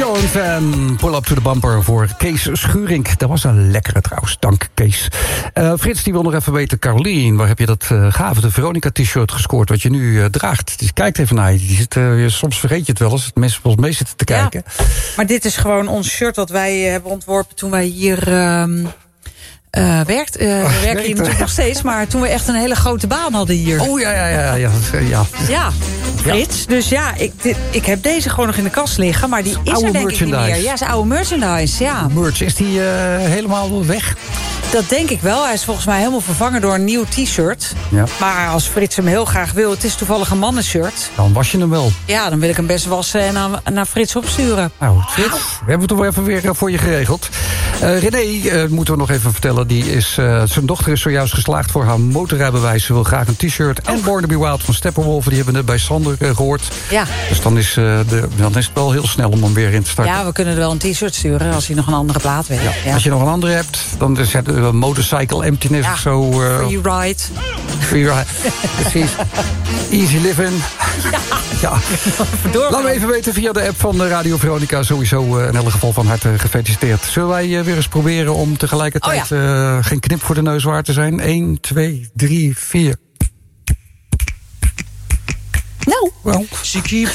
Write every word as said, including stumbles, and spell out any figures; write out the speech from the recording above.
Jones en Pull Up to the Bumper voor Kees Schuring. Dat was een lekkere trouwens, dank Kees. Uh, Frits die wil nog even weten, Carolien, waar heb je dat uh, gave de Veronica-t-shirt gescoord wat je nu uh, draagt? Dus kijk even naar je. Die zit, uh, soms vergeet je het wel eens, het mensen volgens mee zitten te kijken. Ja, maar dit is gewoon ons shirt dat wij uh, hebben ontworpen toen wij hier... Uh, Uh, werkt, uh, we Ach, werken nee, hier natuurlijk nog steeds, maar toen we echt een hele grote baan hadden hier. Oh ja, ja, ja. Ja, ja. ja Frits. Ja. Dus ja, ik, dit, ik heb deze gewoon nog in de kast liggen, maar die is oude er denk ik niet meer. Ja, is oude merchandise, ja. Merch, is die uh, helemaal weg? Dat denk ik wel. Hij is volgens mij helemaal vervangen door een nieuw t-shirt. Ja. Maar als Frits hem heel graag wil, het is toevallig een mannenshirt. Dan was je hem wel. Ja, dan wil ik hem best wassen en naar, naar Frits opsturen. Nou, Frits, we hebben het toch wel even weer voor je geregeld. Uh, René, uh, moeten we nog even vertellen, die is, uh, zijn dochter is zojuist geslaagd voor haar motorrijbewijs. Ze wil graag een t-shirt en oh. Born to be Wild van Steppenwolf. Die hebben we net bij Sander uh, gehoord. Ja. Dus dan is, uh, de, dan is het wel heel snel om hem weer in te starten. Ja, we kunnen er wel een t-shirt sturen als hij nog een andere plaat weet. Ja. Ja. Als je nog een andere hebt, dan is het uh, Motorcycle Emptiness ja. of zo. Uh, free ride. Free ride, precies. Easy living. Ja. Ja. Laat me even weten via de app van Radio Veronica. Sowieso uh, in elk geval van harte gefeliciteerd. Zullen wij uh, weer eens proberen om tegelijkertijd oh ja. uh, geen knip voor de neus waard te zijn? één, twee, drie, vier. Nou. Well.